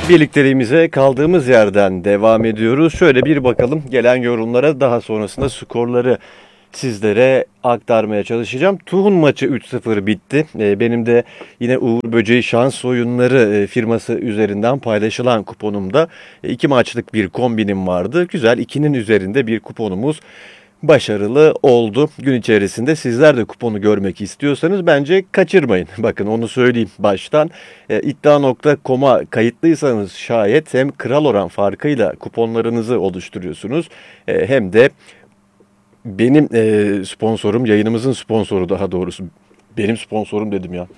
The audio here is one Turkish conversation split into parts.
Birlikteliğimize kaldığımız yerden devam ediyoruz. Şöyle bir bakalım gelen yorumlara, daha sonrasında skorları sizlere aktarmaya çalışacağım. Tuhun maçı 3-0 bitti. Benim de yine Uğur Böceği Şans Oyunları firması üzerinden paylaşılan kuponumda 2 maçlık bir kombinim vardı. Güzel, 2'nin üzerinde bir kuponumuz başarılı oldu. Gün içerisinde sizler de kuponu görmek istiyorsanız bence kaçırmayın. Bakın, onu söyleyeyim baştan. İddia.com'a kayıtlıysanız şayet hem kral oran farkıyla kuponlarınızı oluşturuyorsunuz, hem de benim sponsorum, yayınımızın sponsoru daha doğrusu, benim sponsorum dedim ya.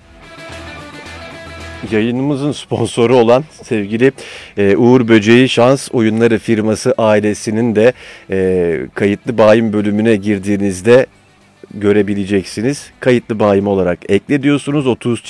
Yayınımızın sponsoru olan sevgili Uğur Böceği Şans Oyunları firması ailesinin de kayıtlı bayim bölümüne girdiğinizde görebileceksiniz. Kayıtlı bayim olarak ekle diyorsunuz.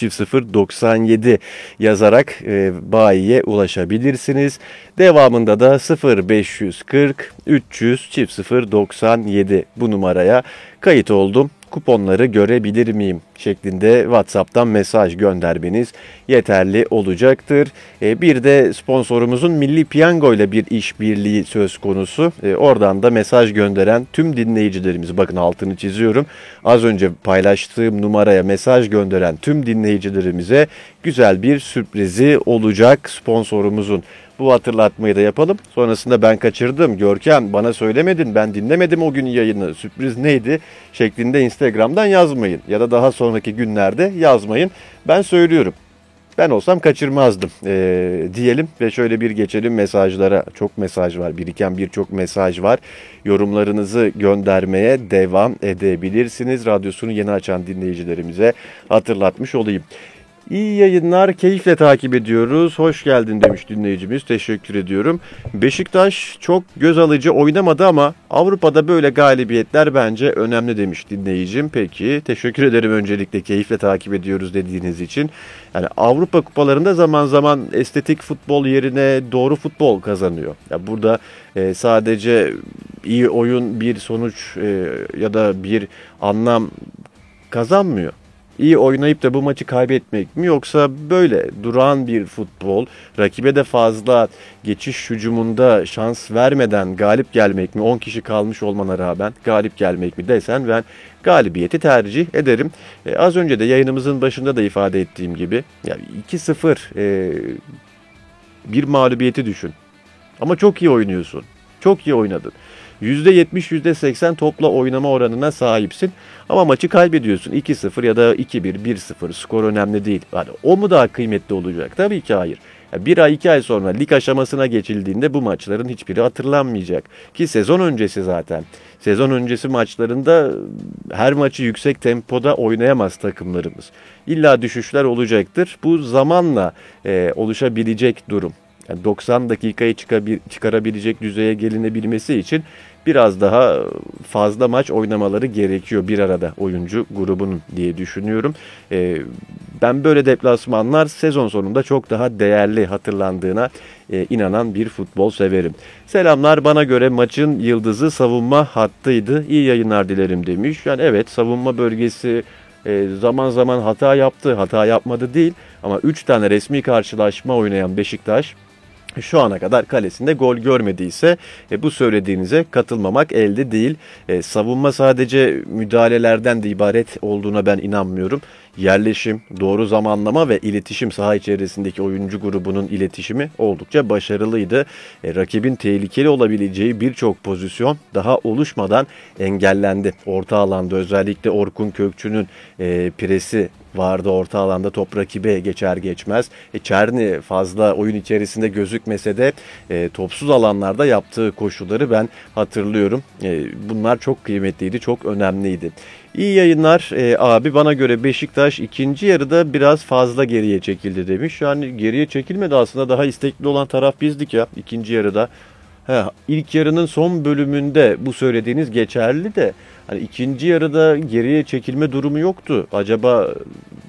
30.097 yazarak bayiye ulaşabilirsiniz. Devamında da 0540 300 097 bu numaraya kayıt oldum. Kuponları görebilir miyim şeklinde WhatsApp'tan mesaj göndermeniz yeterli olacaktır. Bir de sponsorumuzun Milli Piyango ile bir işbirliği söz konusu. Oradan da mesaj gönderen tüm dinleyicilerimiz, bakın altını çiziyorum, az önce paylaştığım numaraya mesaj gönderen tüm dinleyicilerimize güzel bir sürprizi olacak sponsorumuzun. Bu hatırlatmayı da yapalım. Sonrasında ben kaçırdım, Görkem bana söylemedin, ben dinlemedim o gün yayını, sürpriz neydi şeklinde Instagram'dan yazmayın. Ya da daha sonraki günlerde yazmayın. Ben söylüyorum. Ben olsam kaçırmazdım diyelim ve şöyle bir geçelim mesajlara. Çok mesaj var, biriken birçok mesaj var. Yorumlarınızı göndermeye devam edebilirsiniz. Radyosunu yeni açan dinleyicilerimize hatırlatmış olayım. İyi yayınlar, keyifle takip ediyoruz. Hoş geldin demiş dinleyicimiz. Teşekkür ediyorum. Beşiktaş çok göz alıcı oynamadı ama Avrupa'da böyle galibiyetler bence önemli demiş dinleyicim. Peki, teşekkür ederim öncelikle keyifle takip ediyoruz dediğiniz için. Yani Avrupa kupalarında zaman zaman estetik futbol yerine doğru futbol kazanıyor. Ya burada sadece iyi oyun bir sonuç ya da bir anlam kazanmıyor. İyi oynayıp da bu maçı kaybetmek mi, yoksa böyle durağan bir futbol, rakibe de fazla geçiş hücumunda şans vermeden galip gelmek mi, 10 kişi kalmış olmana rağmen galip gelmek mi desen, ben galibiyeti tercih ederim. Az önce de yayınımızın başında da ifade ettiğim gibi, yani 2-0 bir mağlubiyeti düşün. Ama çok iyi oynuyorsun. Çok iyi oynadın. %70, %80 topla oynama oranına sahipsin. Ama maçı kaybediyorsun. 2-0 ya da 2-1, 1-0. Skor önemli değil. Yani o mu daha kıymetli olacak? Tabii ki hayır. Yani bir ay, 2 ay sonra lig aşamasına geçildiğinde bu maçların hiçbiri hatırlanmayacak. Ki sezon öncesi zaten. Sezon öncesi maçlarında her maçı yüksek tempoda oynayamaz takımlarımız. İlla düşüşler olacaktır. Bu zamanla oluşabilecek durum. Yani 90 dakikayı çıkarabilecek düzeye gelinebilmesi için biraz daha fazla maç oynamaları gerekiyor bir arada oyuncu grubunun diye düşünüyorum. Ben böyle deplasmanlar sezon sonunda çok daha değerli hatırlandığına inanan bir futbol severim. Selamlar, bana göre maçın yıldızı savunma hattıydı. İyi yayınlar dilerim demiş. Yani evet, savunma bölgesi zaman zaman hata yaptı, hata yapmadı değil. Ama 3 tane resmi karşılaşma oynayan Beşiktaş şu ana kadar kalesinde gol görmediyse bu söylediğinize katılmamak elde değil. Savunma sadece müdahalelerden de ibaret olduğuna ben inanmıyorum. Yerleşim, doğru zamanlama ve iletişim, saha içerisindeki oyuncu grubunun iletişimi oldukça başarılıydı. Rakibin tehlikeli olabileceği birçok pozisyon daha oluşmadan engellendi. Orta alanda özellikle Orkun Kökçü'nün presi vardı orta alanda, top rakibe geçer geçmez. Çerni fazla oyun içerisinde gözükmese de topsuz alanlarda yaptığı koşuları ben hatırlıyorum. Bunlar çok kıymetliydi, çok önemliydi. İyi yayınlar abi, bana göre Beşiktaş ikinci yarıda biraz fazla geriye çekildi demiş. Yani geriye çekilmedi, aslında daha istekli olan taraf bizdik ya ikinci yarıda. İlk yarının son bölümünde bu söylediğiniz geçerli de hani ikinci yarıda geriye çekilme durumu yoktu. Acaba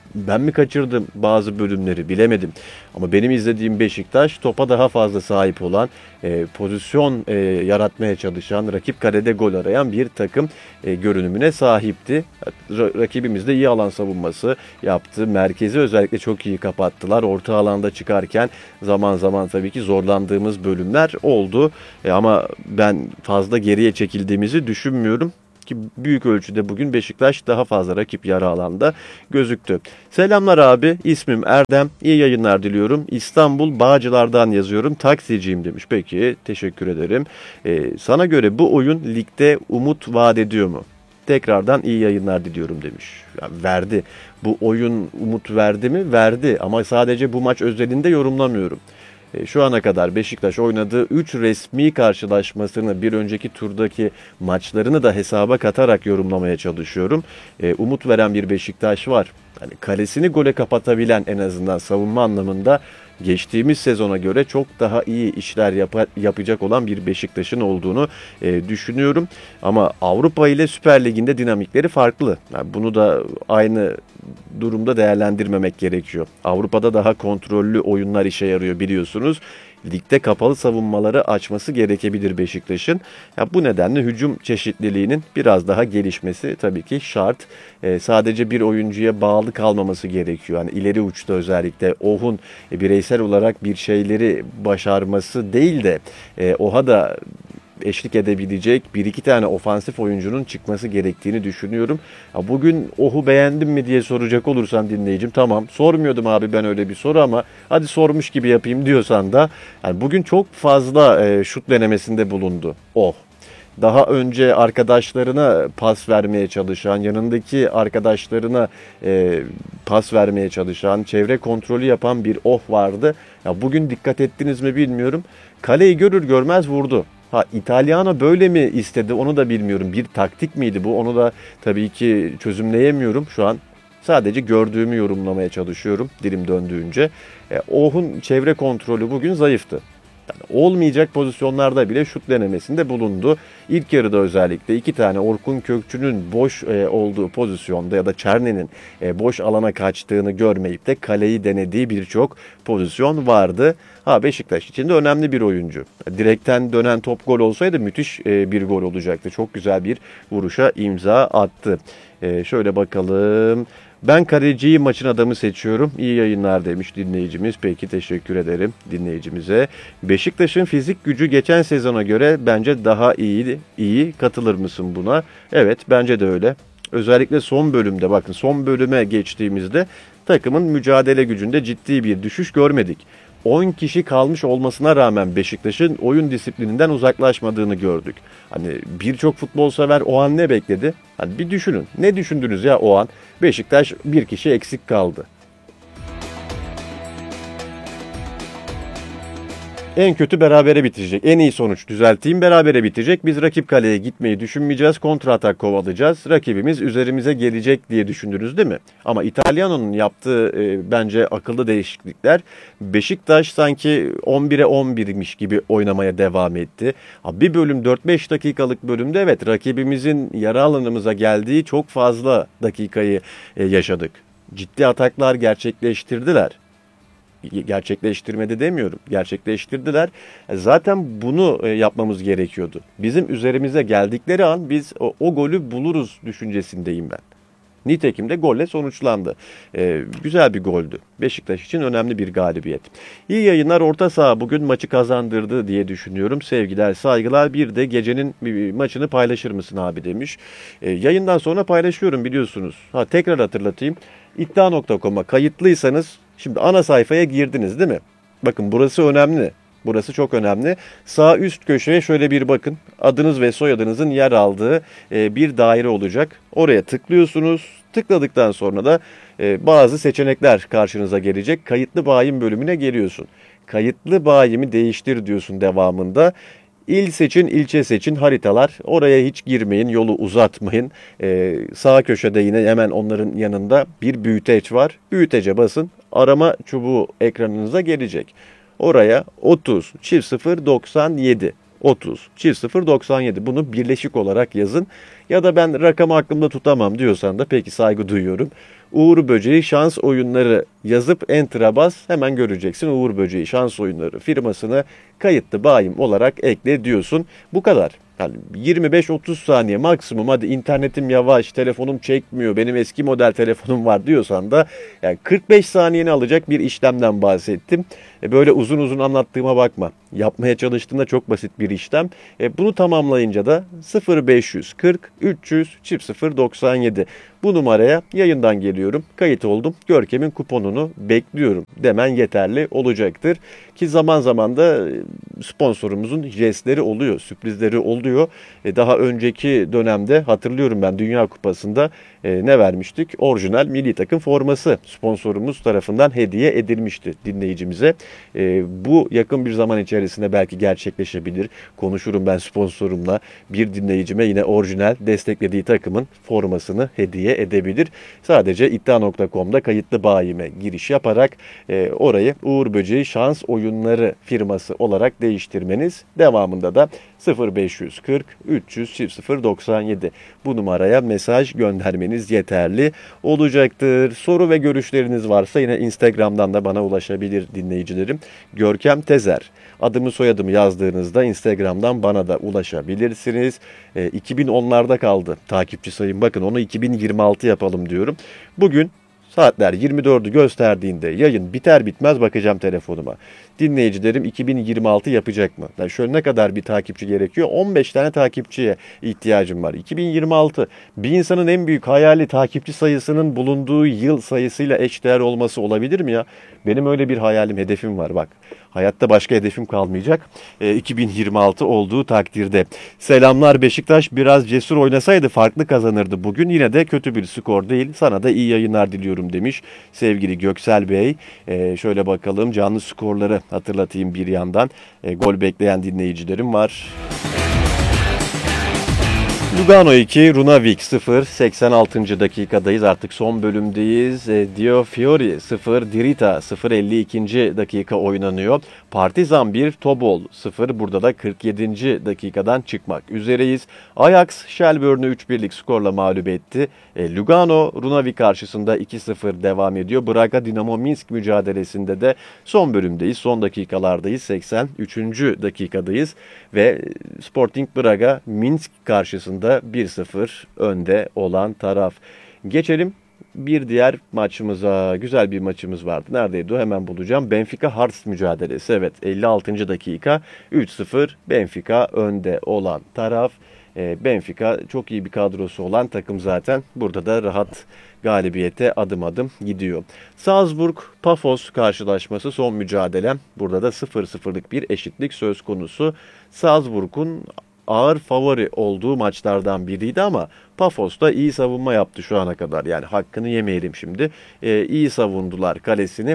Ben mi kaçırdım bazı bölümleri bilemedim. Ama benim izlediğim Beşiktaş topa daha fazla sahip olan, pozisyon yaratmaya çalışan, rakip kalede gol arayan bir takım görünümüne sahipti. Rakibimiz de iyi alan savunması yaptı. Merkezi özellikle çok iyi kapattılar. Orta alanda çıkarken zaman zaman tabii ki zorlandığımız bölümler oldu. Ama ben fazla geriye çekildiğimizi düşünmüyorum ki büyük ölçüde bugün Beşiktaş daha fazla rakip yarı alanda gözüktü. Selamlar abi, ismim Erdem. İyi yayınlar diliyorum. İstanbul Bağcılar'dan yazıyorum. Taksiciyim demiş. Peki, teşekkür ederim. Sana göre bu oyun ligde umut vaat ediyor mu? Tekrardan iyi yayınlar diliyorum demiş. Yani verdi. Bu oyun umut verdi mi? Verdi. Ama sadece bu maç özelinde yorumlamıyorum. Şu ana kadar Beşiktaş oynadığı 3 resmi karşılaşmasını, bir önceki turdaki maçlarını da hesaba katarak yorumlamaya çalışıyorum. Umut veren bir Beşiktaş var. Hani kalesini gole kapatabilen, en azından savunma anlamında geçtiğimiz sezona göre çok daha iyi işler yapacak olan bir Beşiktaş'ın olduğunu düşünüyorum. Ama Avrupa ile Süper Lig'in de dinamikleri farklı. Yani bunu da aynı durumda değerlendirmemek gerekiyor. Avrupa'da daha kontrollü oyunlar işe yarıyor biliyorsunuz. Ligde kapalı savunmaları açması gerekebilir Beşiktaş'ın. Ya bu nedenle hücum çeşitliliğinin biraz daha gelişmesi tabii ki şart. Sadece bir oyuncuya bağlı kalmaması gerekiyor. Yani ileri uçta özellikle Oh'un bireysel olarak bir şeyleri başarması değil de Oh'a da eşlik edebilecek bir iki tane ofansif oyuncunun çıkması gerektiğini düşünüyorum. Ya bugün Oh'u beğendim mi diye soracak olursan dinleyicim, tamam sormuyordum abi ben öyle bir soru ama hadi sormuş gibi yapayım diyorsan da yani bugün çok fazla şut denemesinde bulundu Oh. Daha önce arkadaşlarına pas vermeye çalışan, yanındaki arkadaşlarına pas vermeye çalışan, çevre kontrolü yapan bir Oh vardı. Ya bugün dikkat ettiniz mi bilmiyorum. Kaleyi görür görmez vurdu. Ha, İtalyan'a böyle mi istedi onu da bilmiyorum. Bir taktik miydi bu? Onu da tabii ki çözümleyemiyorum şu an. Sadece gördüğümü yorumlamaya çalışıyorum dilim döndüğünce. Oh'un çevre kontrolü bugün zayıftı. Yani olmayacak pozisyonlarda bile şut denemesinde bulundu. İlk yarıda özellikle iki tane Orkun Kökçü'nün boş olduğu pozisyonda ya da Çerne'nin boş alana kaçtığını görmeyip de kaleyi denediği birçok pozisyon vardı. Beşiktaş için de önemli bir oyuncu. Direkten dönen top gol olsaydı müthiş bir gol olacaktı. Çok güzel bir vuruşa imza attı. Şöyle bakalım. Ben kaleciyi maçın adamı seçiyorum. İyi yayınlar demiş dinleyicimiz. Peki, teşekkür ederim dinleyicimize. Beşiktaş'ın fizik gücü geçen sezona göre bence daha iyiydi. İyi. Katılır mısın buna? Evet, bence de öyle. Özellikle son bölümde, bakın son bölüme geçtiğimizde takımın mücadele gücünde ciddi bir düşüş görmedik. 10 kişi kalmış olmasına rağmen Beşiktaş'ın oyun disiplininden uzaklaşmadığını gördük. Hani birçok futbol sever o an ne bekledi? Hani bir düşünün. Ne düşündünüz ya o an? Beşiktaş bir kişi eksik kaldı. En kötü berabere bitirecek. En iyi sonuç düzelteyim, berabere bitecek. Biz rakip kaleye gitmeyi düşünmeyeceğiz. Kontra atak kovalayacağız. Rakibimiz üzerimize gelecek diye düşündünüz değil mi? Ama İtalyano'nun yaptığı bence akıllı değişiklikler. Beşiktaş sanki 11'e 11'miş gibi oynamaya devam etti. Bir bölüm 4-5 dakikalık bölümde evet rakibimizin yarı alanımıza geldiği çok fazla dakikayı yaşadık. Ciddi ataklar gerçekleştirdiler. Gerçekleştirmedi demiyorum. Gerçekleştirdiler. Zaten bunu yapmamız gerekiyordu. Bizim üzerimize geldikleri an biz o golü buluruz düşüncesindeyim ben. Nitekim de golle sonuçlandı. Güzel bir goldü. Beşiktaş için önemli bir galibiyet. İyi yayınlar, orta saha bugün maçı kazandırdı diye düşünüyorum. Sevgiler, saygılar. Bir de gecenin maçını paylaşır mısın abi demiş. Yayından sonra paylaşıyorum biliyorsunuz. Tekrar hatırlatayım. İddia.com'a kayıtlıysanız şimdi ana sayfaya girdiniz değil mi? Bakın burası önemli. Burası çok önemli. Sağ üst köşeye şöyle bir bakın. Adınız ve soyadınızın yer aldığı bir daire olacak. Oraya tıklıyorsunuz. Tıkladıktan sonra da bazı seçenekler karşınıza gelecek. Kayıtlı bayim bölümüne geliyorsun. Kayıtlı bayimi değiştir diyorsun devamında. İl seçin, ilçe seçin, haritalar. Oraya hiç girmeyin, yolu uzatmayın. Sağ köşede yine hemen onların yanında bir büyüteç var. Büyütece basın. Arama çubuğu ekranınıza gelecek. Oraya 30 çift 0 97 30 00 97. Bunu birleşik olarak yazın. Ya da ben rakamı aklımda tutamam diyorsan da peki, saygı duyuyorum. Uğur Böceği şans oyunları yazıp enter'a bas, hemen göreceksin. Uğur Böceği şans oyunları firmasını kayıtlı bayim olarak ekle diyorsun. Bu kadar. Yani 25-30 saniye maksimum, hadi internetim yavaş, telefonum çekmiyor, benim eski model telefonum var diyorsan da yani 45 saniyeni alacak bir işlemden bahsettim. Böyle uzun uzun anlattığıma bakma. Yapmaya çalıştığında çok basit bir işlem. Bunu tamamlayınca da 0540 300 0097 bu numaraya yayından geliyorum, kayıt oldum, Görkem'in kuponunu bekliyorum demen yeterli olacaktır. Ki zaman zaman da sponsorumuzun jestleri oluyor, sürprizleri oluyor. Daha önceki dönemde hatırlıyorum ben, Dünya Kupası'nda ne vermiştik? Orijinal milli takım forması sponsorumuz tarafından hediye edilmişti dinleyicimize. Bu yakın bir zaman içerisinde belki gerçekleşebilir. Konuşurum ben sponsorumla, bir dinleyicime yine orijinal desteklediği takımın formasını hediye edebilir. Sadece iddia.com'da kayıtlı bayime giriş yaparak orayı Uğur Böceği şans oyunları firması olarak değiştirmeniz, devamında da 0540 300 0097 bu numaraya mesaj göndermeniz yeterli olacaktır. Soru ve görüşleriniz varsa yine Instagram'dan da bana ulaşabilir dinleyicilerim. Görkem Tezer. Adımı soyadımı yazdığınızda Instagram'dan bana da ulaşabilirsiniz. 2010'larda kaldı takipçi sayım. Bakın, onu 2026 yapalım diyorum. Bugün saatler 24'ü gösterdiğinde yayın biter bitmez bakacağım telefonuma. Dinleyicilerim 2026 yapacak mı? Yani şöyle, ne kadar bir takipçi gerekiyor? 15 tane takipçiye ihtiyacım var. 2026, bir insanın en büyük hayali takipçi sayısının bulunduğu yıl sayısıyla eşdeğer olması olabilir mi ya? Benim öyle bir hayalim, hedefim var bak. Hayatta başka hedefim kalmayacak. 2026 olduğu takdirde. Selamlar Beşiktaş, biraz cesur oynasaydı farklı kazanırdı bugün. Yine de kötü bir skor değil. Sana da iyi yayınlar diliyorum demiş sevgili Göksel Bey. Şöyle bakalım, canlı skorları hatırlatayım bir yandan. Gol bekleyen dinleyicilerim var. Lugano 2, Runavik 0, 86. dakikadayız, artık son bölümdeyiz. Dio Fiori 0, Dirita 0, 52. dakika oynanıyor. Partizan 1, Tobol 0, burada da 47. dakikadan çıkmak üzereyiz. Ajax, Shelbourne'u 3-1'lik skorla mağlup etti. Lugano, Runavik karşısında 2-0 devam ediyor. Braga, Dinamo Minsk mücadelesinde de son bölümdeyiz, son dakikalardayız, 83. dakikadayız. Ve Sporting Braga, Minsk karşısında 1-0 önde olan taraf. Geçelim bir diğer maçımıza. Güzel bir maçımız vardı. Neredeydi o? Hemen bulacağım. Benfica Hearts mücadelesi. Evet, 56. dakika 3-0 Benfica önde olan taraf. Benfica çok iyi bir kadrosu olan takım zaten. Burada da rahat galibiyete adım adım gidiyor. Salzburg Pafos karşılaşması son mücadelem. Burada da 0-0'lık bir eşitlik söz konusu. Salzburg'un ağır favori olduğu maçlardan biriydi ama Pafos da iyi savunma yaptı şu ana kadar. Yani hakkını yemeyelim şimdi. İyi savundular kalesini.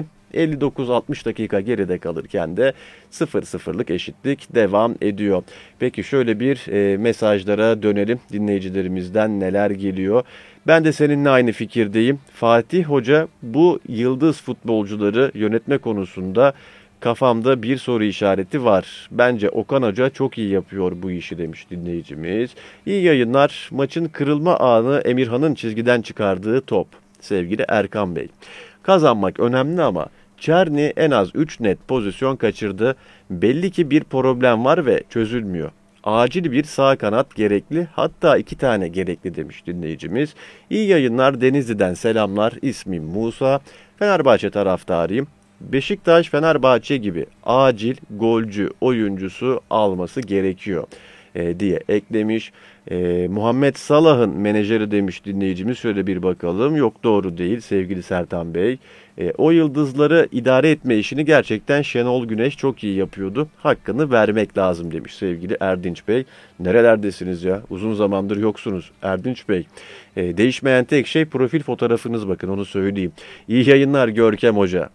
59-60 dakika geride kalırken de 0-0'lık eşitlik devam ediyor. Peki şöyle bir mesajlara dönelim. Dinleyicilerimizden neler geliyor? Ben de seninle aynı fikirdeyim. Fatih Hoca bu yıldız futbolcuları yönetme konusunda kafamda bir soru işareti var. Bence Okan Hoca çok iyi yapıyor bu işi demiş dinleyicimiz. İyi yayınlar. Maçın kırılma anı Emirhan'ın çizgiden çıkardığı top. Sevgili Erkan Bey. Kazanmak önemli ama Çerni en az 3 net pozisyon kaçırdı. Belli ki bir problem var ve çözülmüyor. Acil bir sağ kanat gerekli, hatta 2 tane gerekli demiş dinleyicimiz. İyi yayınlar, Denizli'den selamlar. İsmim Musa. Fenerbahçe taraftarıyım. Beşiktaş Fenerbahçe gibi acil golcü oyuncusu alması gerekiyor diye eklemiş. Muhammed Salah'ın menajeri demiş dinleyicimiz. Şöyle bir bakalım. Yok, doğru değil sevgili Sertan Bey. O yıldızları idare etme işini gerçekten Şenol Güneş çok iyi yapıyordu. Hakkını vermek lazım demiş sevgili Erdinç Bey. Nerelerdesiniz ya? Uzun zamandır yoksunuz Erdinç Bey. Değişmeyen tek şey profil fotoğrafınız, bakın onu söyleyeyim. İyi yayınlar Görkem Hoca.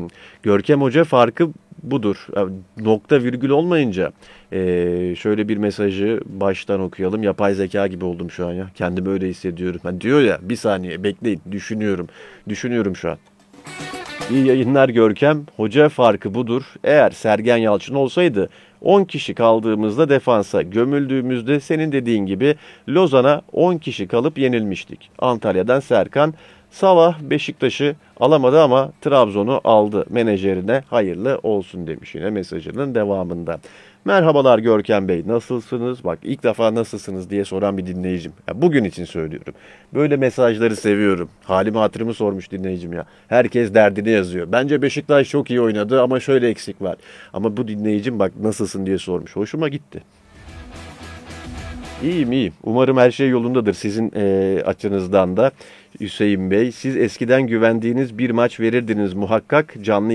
Görkem Hoca farkı budur. Nokta virgül olmayınca şöyle bir mesajı baştan okuyalım. Yapay zeka gibi oldum şu an ya. Kendimi öyle hissediyorum. Hani diyor ya, bir saniye bekleyin, düşünüyorum şu an. İyi yayınlar Görkem. Hoca farkı budur. Eğer Sergen Yalçın olsaydı 10 kişi kaldığımızda defansa gömüldüğümüzde senin dediğin gibi Lozan'a 10 kişi kalıp yenilmiştik. Antalya'dan Serkan. Sabah Beşiktaş'ı alamadı ama Trabzon'u aldı. Menajerine hayırlı olsun demiş yine mesajının devamında. Merhabalar Görkem Bey, nasılsınız? Bak ilk defa nasılsınız diye soran bir dinleyicim. Ya bugün için söylüyorum. Böyle mesajları seviyorum. Halimi hatırımı sormuş dinleyicim ya. Herkes derdini yazıyor. Bence Beşiktaş çok iyi oynadı ama şöyle eksik var. Ama bu dinleyicim bak nasılsın diye sormuş. Hoşuma gitti. İyiyim iyiyim. Umarım her şey yolundadır sizin açınızdan da Hüseyin Bey. Siz eskiden güvendiğiniz bir maç verirdiniz muhakkak. Canlı